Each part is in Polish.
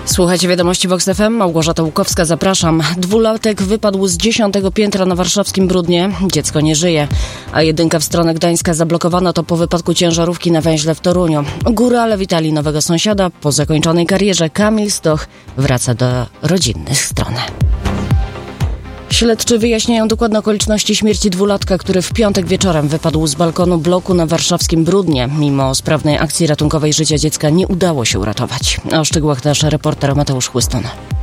Słuchajcie wiadomości Vox FM, Małgorzata Łukowska, zapraszam. 2-latek wypadł z 10. piętra na warszawskim Brudnie. Dziecko nie żyje. A jedynka w stronę Gdańska zablokowana to po wypadku ciężarówki na węźle w Toruniu. Górale witali nowego sąsiada. Po zakończonej karierze Kamil Stoch wraca do rodzinnych stron. Śledczy wyjaśniają dokładne okoliczności śmierci 2-latka, który w piątek wieczorem wypadł z balkonu bloku na warszawskim Brudnie. Mimo sprawnej akcji ratunkowej życia dziecka nie udało się uratować. O szczegółach nasz reporter Mateusz Chłyston.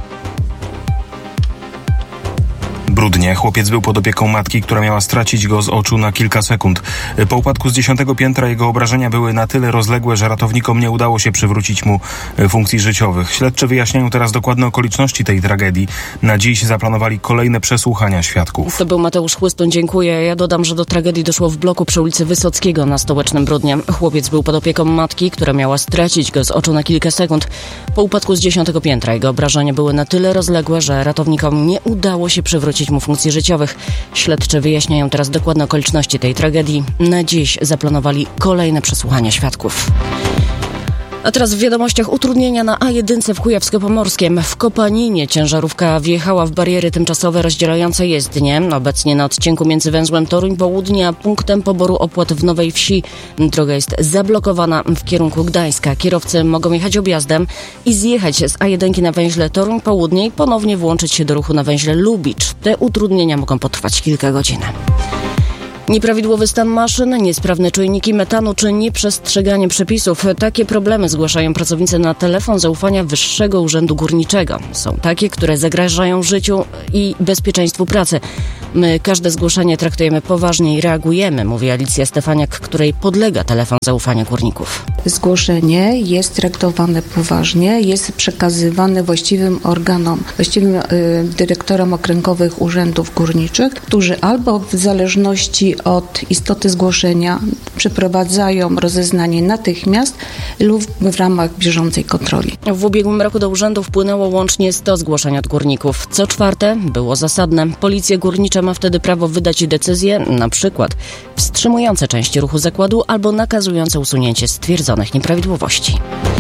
Brudnie. Chłopiec był pod opieką matki, która miała stracić go z oczu na kilka sekund. Po upadku z 10. piętra jego obrażenia były na tyle rozległe, że ratownikom nie udało się przywrócić mu funkcji życiowych. Śledczy wyjaśniają teraz dokładne okoliczności tej tragedii. Na dziś zaplanowali kolejne przesłuchania świadków. To był Mateusz Chłyston, dziękuję. Ja dodam, że do tragedii doszło w bloku przy ulicy Wysockiego na stołecznym Brudnie. Chłopiec był pod opieką matki, która miała stracić go z oczu na kilka sekund. Po upadku z 10. piętra jego obrażenia były na tyle rozległe, że ratownikom nie udało się przywrócić mu funkcji życiowych. Śledczy wyjaśniają teraz dokładne okoliczności tej tragedii. Na dziś zaplanowali kolejne przesłuchania świadków. A teraz w wiadomościach utrudnienia na A1 w Kujawsko-Pomorskiem. W Kopaninie ciężarówka wjechała w bariery tymczasowe rozdzielające jezdnię. Obecnie na odcinku między węzłem Toruń-Południe a punktem poboru opłat w Nowej Wsi. Droga jest zablokowana w kierunku Gdańska. Kierowcy mogą jechać objazdem i zjechać z A1 na węźle Toruń-Południe i ponownie włączyć się do ruchu na węźle Lubicz. Te utrudnienia mogą potrwać kilka godzin. Nieprawidłowy stan maszyn, niesprawne czujniki metanu czy nieprzestrzeganie przepisów. Takie problemy zgłaszają pracownicy na telefon zaufania Wyższego Urzędu Górniczego. Są takie, które zagrażają życiu i bezpieczeństwu pracy. My każde zgłoszenie traktujemy poważnie i reagujemy, mówi Alicja Stefaniak, której podlega telefon zaufania górników. Zgłoszenie jest traktowane poważnie, jest przekazywane właściwym organom, właściwym dyrektorom okręgowych urzędów górniczych, którzy albo w zależności od istoty zgłoszenia przeprowadzają rozeznanie natychmiast lub w ramach bieżącej kontroli. W ubiegłym roku do urzędu wpłynęło łącznie 100 zgłoszeń od górników. Co czwarte było zasadne. Policja górnicza ma wtedy prawo wydać decyzje, na przykład wstrzymujące części ruchu zakładu albo nakazujące usunięcie stwierdzonych nieprawidłowości.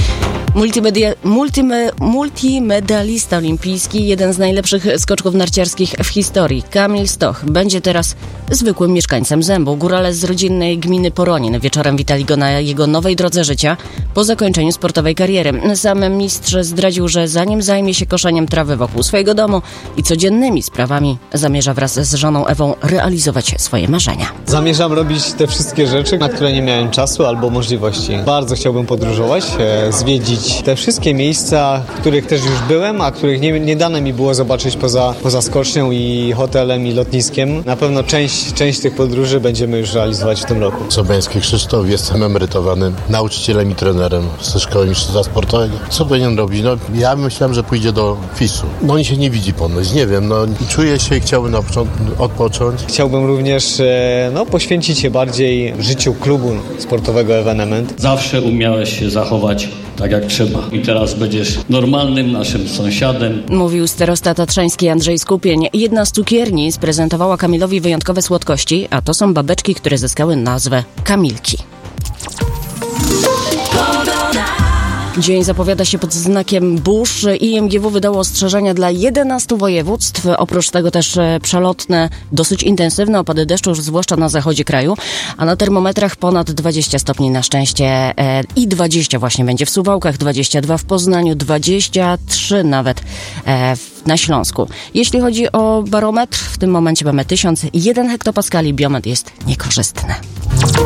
Multimedalista olimpijski, jeden z najlepszych skoczków narciarskich w historii, Kamil Stoch, będzie teraz zwykłym mieszkańcem Zębu. Górale z rodzinnej gminy Poronin wieczorem witali go na jego nowej drodze życia po zakończeniu sportowej kariery. Sam mistrz zdradził, że zanim zajmie się koszeniem trawy wokół swojego domu i codziennymi sprawami, zamierza wraz z żoną Ewą realizować swoje marzenia. Zamierzam robić te wszystkie rzeczy, na które nie miałem czasu albo możliwości. Bardzo chciałbym podróżować, zwiedzić te wszystkie miejsca, w których też już byłem, a których nie dane mi było zobaczyć poza skocznią i hotelem i lotniskiem. Na pewno część tych podróży będziemy już realizować w tym roku. Sobeński Krzysztof, jestem emerytowanym nauczycielem i trenerem ze szkoły mistrzostwa sportowego. Co powinien robić? Ja myślałem, że pójdzie do FIS-u. On się nie widzi ponoć, nie wiem, czuję się i chciałbym na początku odpocząć. Chciałbym również poświęcić się bardziej życiu klubu sportowego Evenement. Zawsze umiałeś się zachować tak jak trzeba. I teraz będziesz normalnym naszym sąsiadem. Mówił starosta tatrzański Andrzej Skupień. Jedna z cukierni sprezentowała Kamilowi wyjątkowe słodkości, a to są babeczki, które zyskały nazwę Kamilki. Dzień zapowiada się pod znakiem burz. IMGW wydało ostrzeżenia dla 11 województw. Oprócz tego też przelotne, dosyć intensywne opady deszczu, zwłaszcza na zachodzie kraju. A na termometrach ponad 20 stopni na szczęście i 20 właśnie będzie w Suwałkach, 22 w Poznaniu, 23 nawet na Śląsku. Jeśli chodzi o barometr, w tym momencie mamy 1001 hektopaskali. Biometr jest niekorzystny.